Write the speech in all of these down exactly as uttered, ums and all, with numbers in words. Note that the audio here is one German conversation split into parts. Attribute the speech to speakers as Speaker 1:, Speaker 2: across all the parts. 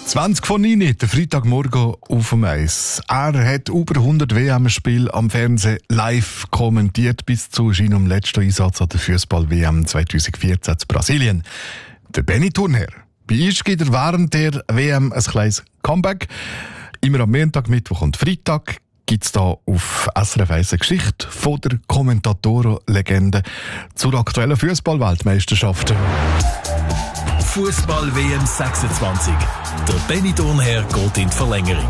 Speaker 1: zwanzig vor neun, der Freitagmorgen auf dem Eis. Er hat über hundert W M-Spiele am Fernsehen live kommentiert, bis zu seinem letzten Einsatz an der Fußball-W M zweitausendvierzehn in Brasilien. Der Benny Thurnherr. Bei uns gibt er während der W M ein kleines Comeback. Immer am Montag, Mittwoch und Freitag gibt es hier auf S R F eins eine Geschichte von der Kommentatorenlegende zur aktuellen Fußball-Weltmeisterschaft.
Speaker 2: Fußball-W M sechsundzwanzig. Der Benny Thurnherr geht in die Verlängerung.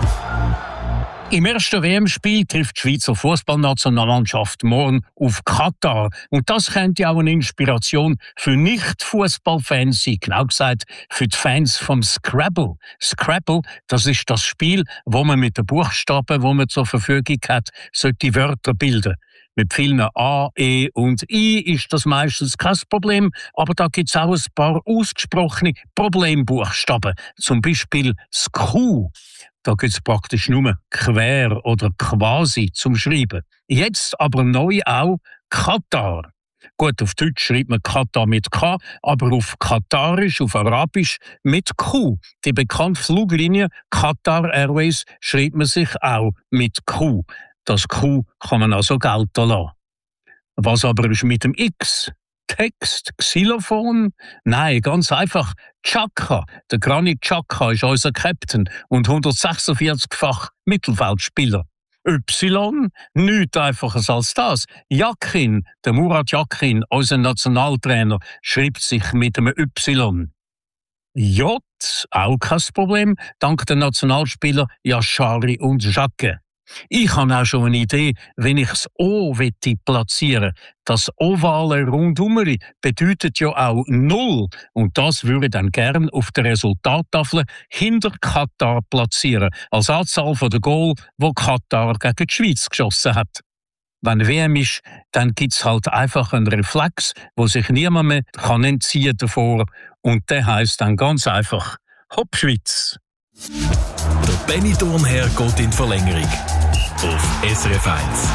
Speaker 3: Im ersten W M-Spiel trifft die Schweizer Fußballnationalmannschaft morgen auf Katar. Und das könnte auch eine Inspiration für Nicht-Fußballfans sein. Genau gesagt, für die Fans vom Scrabble. Scrabble, das ist das Spiel, wo man mit den Buchstaben, die man zur Verfügung hat, solche Wörter bilden. Mit vielen A, E und I ist das meistens kein Problem, aber da gibt es auch ein paar ausgesprochene Problembuchstaben. Zum Beispiel das Q. Da gibt es praktisch nur quer oder quasi zum Schreiben. Jetzt aber neu auch Katar. Gut, auf Deutsch schreibt man Katar mit K, aber auf Katarisch, auf Arabisch mit Q. Die bekannte Fluglinie Qatar Airways schreibt man sich auch mit Q. Das Q kann man also gelten lassen. Was aber ist mit dem X? Text, Xylophon? Nein, ganz einfach. Xhaka. Der Granit Xhaka ist unser Captain und hundertsechsundvierzigfach Mittelfeldspieler. Y? Nichts Einfaches als das. Yakin, der Murat Yakin, unser Nationaltrainer, schreibt sich mit einem Y. J? Auch kein Problem, dank der Nationalspieler Yashari und Jacke. Ich habe auch schon eine Idee, wenn ich das O platzieren will. Das ovale Rundumeri bedeutet ja auch Null. Und das würde ich dann gern auf der Resultattafel hinter Katar platzieren. Als Anzahl der Goal, die Katar gegen die Schweiz geschossen hat. Wenn W M ist, dann gibt es halt einfach einen Reflex, wo sich niemand mehr kann entziehen davor. Und der heisst dann ganz einfach Hopp Schweiz.
Speaker 2: Der Benny Thurnherr geht in die Verlängerung. Auf S R F eins.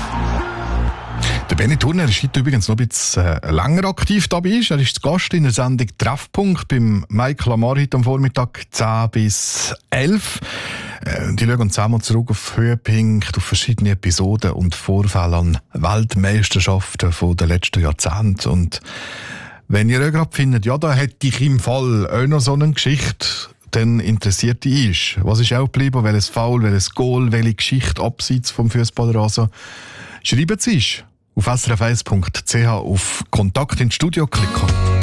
Speaker 1: Der Benny Thurnherr ist heute übrigens noch ein bisschen äh, länger aktiv dabei. Er ist zu Gast in der Sendung Treffpunkt beim Mike Lamar heute am Vormittag zehn bis elf. Äh, die schauen zusammen zurück auf Höhepunkte, auf verschiedene Episoden und Vorfälle an Weltmeisterschaften von den letzten Jahrzehnten. Und wenn ihr gerade findet, ja, da hätte ich im Fall auch noch so eine Geschichte, dann interessiert dich ist. Was ist auch geblieben? Welches Foul, welches Goal, welche Geschichte abseits vom Fußballrasen? Schreibt es auf s r f eins punkt c h auf Kontakt ins Studio klicken.